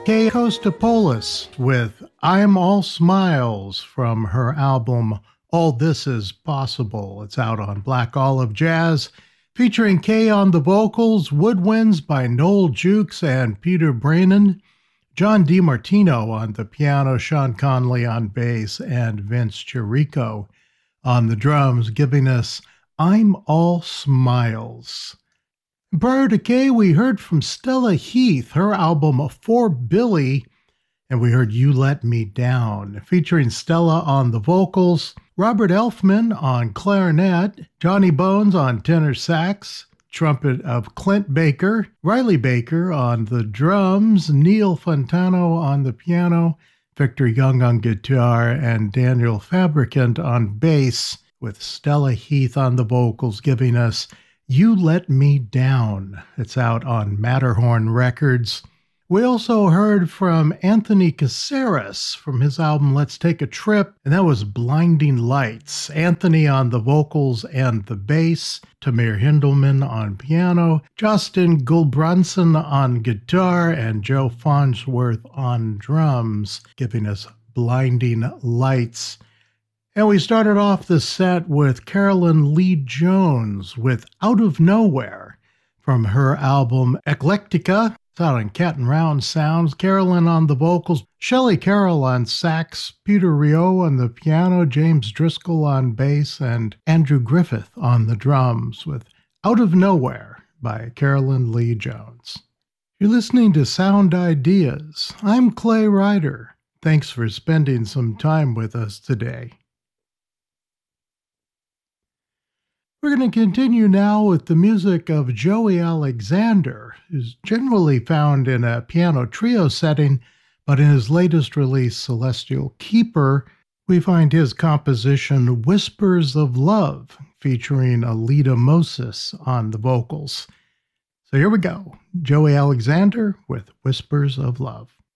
Kay Costapolis with I'm All Smiles from her album All This Is Possible. It's out on Black Olive Jazz, featuring Kay on the vocals, woodwinds by Noel Jukes and Peter Brannon, John DiMartino on the piano, Sean Conley on bass, and Vince Chirico on the drums, giving us I'm All Smiles. Prior to Kay, we heard from Stella Heath, her album For Billy, and we heard You Let Me Down, featuring Stella on the vocals, Robert Elfman on clarinet, Johnny Bones on tenor sax, trumpet of Clint Baker, Riley Baker on the drums, Neil Fontano on the piano, Victor Young on guitar, and Daniel Fabricant on bass, with Stella Heath on the vocals, giving us You Let Me Down. It's out on Matterhorn Records. We also heard from Anthony Caceres from his album Let's Take a Trip, and that was Blinding Lights. Anthony on the vocals and the bass, Tamir Hindelman on piano, Justin Gulbrandsen on guitar, and Joe Farnsworth on drums, giving us Blinding Lights. And we started off the set with Carolyn Lee Jones with Out of Nowhere from her album Eclectica. It's out on Cat and Round Sounds. Carolyn on the vocals, Shelley Carroll on sax, Peter Rio on the piano, James Driscoll on bass, and Andrew Griffith on the drums with Out of Nowhere by Carolyn Lee Jones. You're listening to Sound Ideas. I'm Clay Ryder. Thanks for spending some time with us today. We're going to continue now with the music of Joey Alexander, who's generally found in a piano trio setting, but in his latest release, Celestial Keeper, we find his composition Whispers of Love, featuring Alida Moses on the vocals. So here we go, Joey Alexander with Whispers of Love.